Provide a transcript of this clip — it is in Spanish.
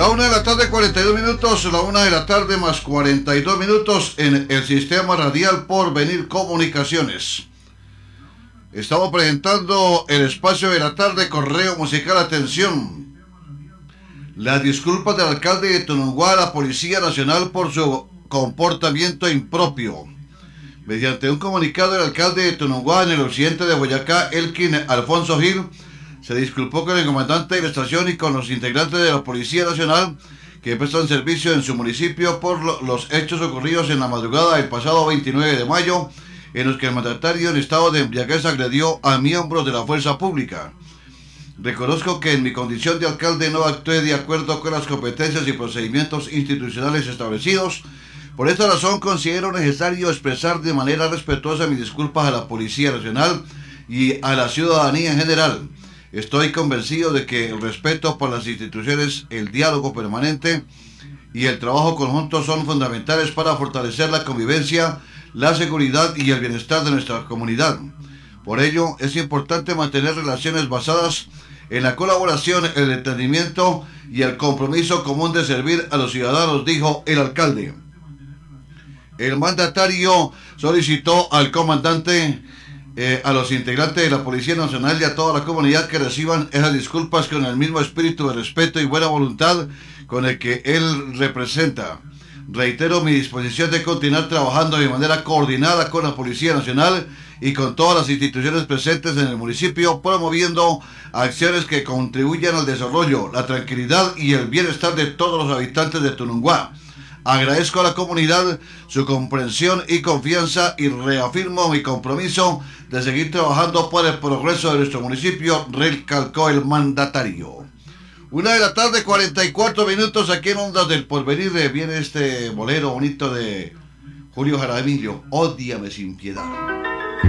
La 1 de la tarde, 42 minutos, la 1 de la tarde más 42 minutos en el sistema radial Porvenir Comunicaciones. Estamos presentando el espacio de la tarde, correo musical. Atención. Las disculpas del alcalde de Tununguá a la Policía Nacional por su comportamiento impropio. Mediante un comunicado, el alcalde de Tununguá, en el occidente de Boyacá, Elkin Alfonso Gil, se disculpó con el comandante de la estación y con los integrantes de la Policía Nacional que prestan servicio en su municipio por los hechos ocurridos en la madrugada del pasado 29 de mayo, en los que el mandatario en estado de embriaguez agredió a miembros de la fuerza pública. Reconozco que en mi condición de alcalde no actué de acuerdo con las competencias y procedimientos institucionales establecidos. Por esta razón considero necesario expresar de manera respetuosa mis disculpas a la Policía Nacional y a la ciudadanía en general. Estoy convencido de que el respeto por las instituciones, el diálogo permanente y el trabajo conjunto son fundamentales para fortalecer la convivencia, la seguridad y el bienestar de nuestra comunidad. Por ello, es importante mantener relaciones basadas en la colaboración, el entendimiento y el compromiso común de servir a los ciudadanos, dijo el alcalde. El mandatario solicitó al comandante, a los integrantes de la Policía Nacional y a toda la comunidad que reciban esas disculpas con el mismo espíritu de respeto y buena voluntad con el que él representa. Reitero mi disposición de continuar trabajando de manera coordinada con la Policía Nacional y con todas las instituciones presentes en el municipio, promoviendo acciones que contribuyan al desarrollo, la tranquilidad y el bienestar de todos los habitantes de Tununguá. Agradezco a la comunidad su comprensión y confianza y reafirmo mi compromiso de seguir trabajando por el progreso de nuestro municipio, recalcó el mandatario. 1 de la tarde, 44 minutos, aquí en Ondas del Porvenir. Viene este bolero bonito de Julio Jaramillo, Ódiame sin piedad.